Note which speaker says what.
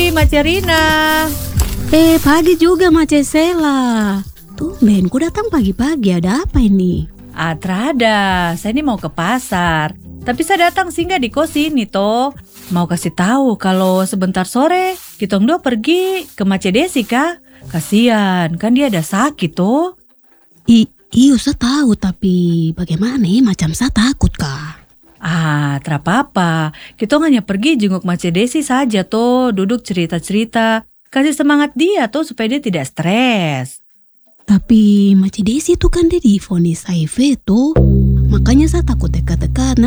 Speaker 1: pagi, Mace Rina.
Speaker 2: Pagi juga Mace Sela. Tumben, ku datang pagi-pagi, ada apa ini?
Speaker 1: Trada, saya ini mau ke pasar. Tapi saya datang singgah di kos ini toh. Mau kasih tahu kalau sebentar sore kita dua pergi ke Mace Desi kah? Kasian, kan dia ada sakit toh.
Speaker 2: Iyo, saya tahu, tapi bagaimana macam saya takut kah?
Speaker 1: Tidak apa-apa. Kita hanya pergi jenguk Mace Desi saja toh, duduk cerita-cerita. Kasih semangat dia toh supaya dia tidak stres.
Speaker 2: Tapi Mace Desi itu kan dia divonis HIV tuh. Makanya saya takut dekat-dekat.